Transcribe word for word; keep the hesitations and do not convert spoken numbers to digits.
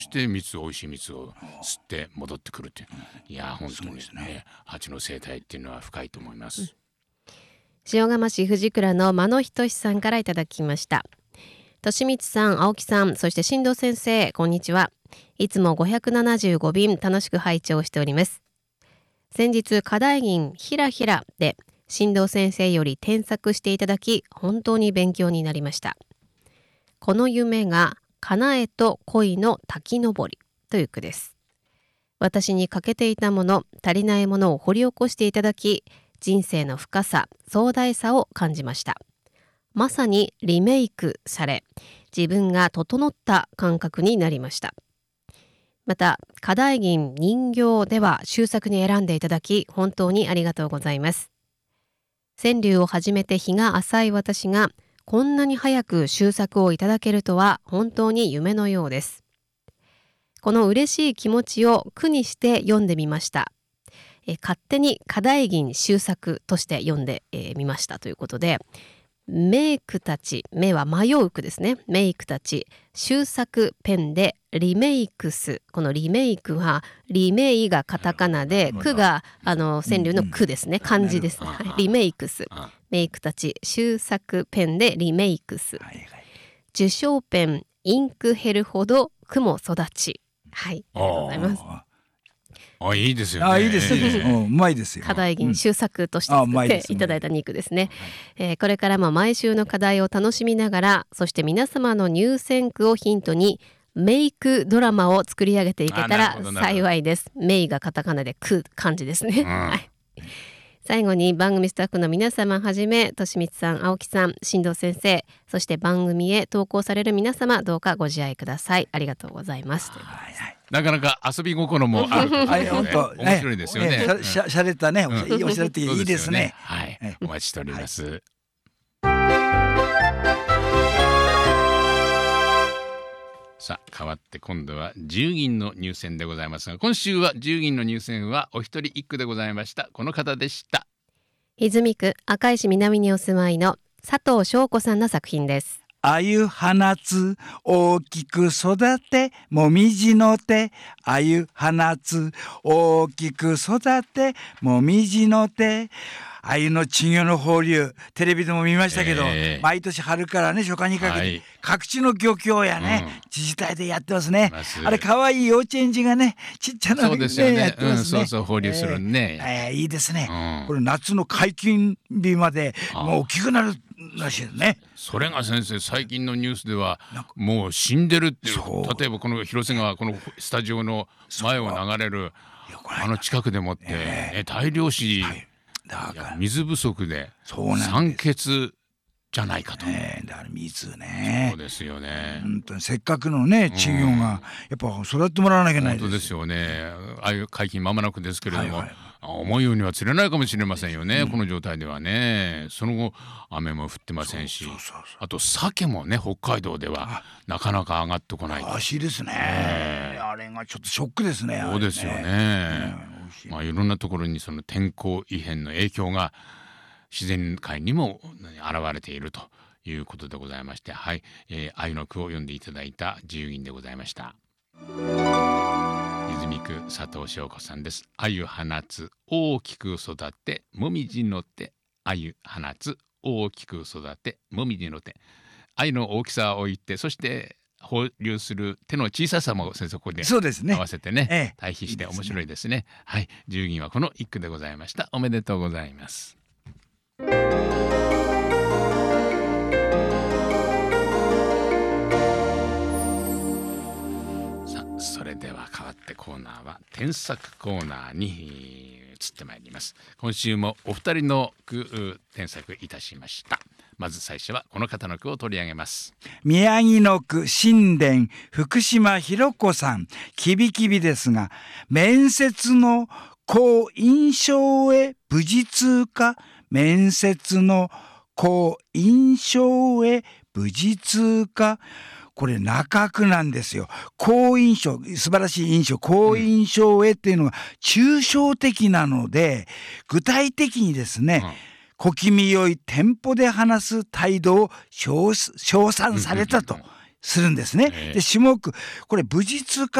して蜜を美味しい蜜を吸って戻ってくるっていう、いや本当にですね、蜂の生態っていうのは深いと思います、うん、 塩釜市藤倉の間野仁さんからいただきました。利光さん、青木さん、そして進藤先生、こんにちは。いつもごひゃくななじゅうご便楽しく拝聴しております。先日課題銀ひらひらで進藤先生より添削していただき、本当に勉強になりました。この夢がかなえと恋の滝登りという句です。私に欠けていたもの、足りないものを掘り起こしていただき、人生の深さ、壮大さを感じました。まさにリメイクされ、自分が整った感覚になりました。また、課題銀人形では終作に選んでいただき、本当にありがとうございます。川柳を始めて日が浅い私が、こんなに早く終作をいただけるとは本当に夢のようです。この嬉しい気持ちを句にして読んでみました。え勝手に課題銀終作として読んでみ、えー、ましたということで、メイクたち、目は迷う句ですね。メイクたち終作ペンでリメイクス、このリメイクはリメイがカタカナで、句があの川柳の句ですね、漢字です、はい、リメイクス、メイクたち終作ペンでリメイクス、受賞ペンインク減るほど句も育ち、はい、ありがとうございます。 あ、いいですよね。 あ、いいですね。うまいですよ。 課題銀終作として作っていただいたに句ですね。えー、これからも毎週の課題を楽しみながら、そして皆様の入選句をヒントにメイクドラマを作り上げていけたら幸いです。メイがカタカナで句漢字ですね。うん、はい。最後に番組スタッフの皆様はじめ、利光さん、青木さん、進藤先生、そして番組へ投稿される皆様、どうかご自愛ください。ありがとうございます。はいはい、 なかなか遊び心もあるということで、面白いですよね。 しゃ、しゃれたね、いいおしゃれっていいですね。 はい、お待ちしております。さあ、変わって今度はじゅう銀の入選でございますが、今週はじゅう銀の入選はお一人一句でございました。この方でした。 泉区赤石南にお住まいの佐藤翔子さんの作品です。 あゆ放つ大きく育てもみじの手、あゆ放つ大きく育てもみじの手、あゆの稚魚の放流、テレビでも見ましたけど、えー、毎年春からね初夏にかけて、はい、各地の漁協やね、うん、自治体でやってますね。あれ可愛い幼稚園児がねちっちゃなの、ね、 そうですよね、 やってますね、うん、 そうそう放流するね、 えーえー、いいですね、うん、これ夏の解禁日までもう大きくなるらしいですね。 それが先生、最近のニュースではもう死んでるっていう、例えばこの広瀬川、このスタジオの前を流れるあの近くでもって、えー、大量死、はい、だから水不足で酸欠じゃないかと、 ね、だから水ね、 そうですよね、 本当にせっかくのね稚魚がやっぱ育ってもらわなきゃいけないです。 本当ですよね。ああいう解禁間もなくですけれども、はいはい、思うようには釣れないかもしれませんよね、うん、この状態ではね。その後雨も降ってませんし、そうそうそうそう、あと鮭もね北海道ではなかなか上がってこない。 らしいですね、えー、あれがちょっとショックですね。 そうですよね、うん、まあ、いろんなところにその天候異変の影響が自然界にも現れているということでございまして、はい、えー、愛の句を読んでいただいた自由銀でございました。泉区佐藤翔子さんです。あゆ放つ大きく育てもみじの手、あゆ放つ大きく育てもみじの手、愛の大きさを言って、そして放流する手の小ささも先生ここで合わせてね、ええ、対比して面白いですね。いいですね。はい、自由銀はこの一句でございました。おめでとうございます。さあ、それでは変わってコーナーは添削コーナーに移ってまいります。今週もお二人の句添削いたしました。まず最初はこの方の句を取り上げます。 宮城の句神殿福島博子さん、きびきびですが、面接の好印象へ無事通過、面接の好印象へ無事通過、これ中句なんですよ。好印象、素晴らしい印象、好印象へっていうのが抽象的なので、具体的にですね、うん、小気味よいテンポで話す態度を称賛されたと、 するんですね。 ええで種目これ武術家